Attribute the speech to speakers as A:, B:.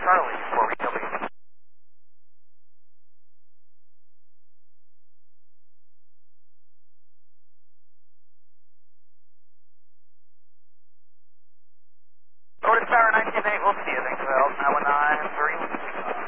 A: Charlie for recovery. North Tower 19.8, we'll see you. Thanks for the help. 919-3.